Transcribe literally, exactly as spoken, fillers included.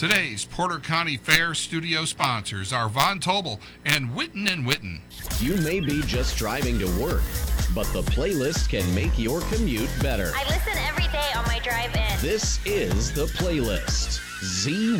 Today's Porter County Fair studio sponsors are Von Tobel and Witten and Witten. You may be just driving to work, but the playlist can make your commute better. I listen every day on my drive in. This is the playlist. Z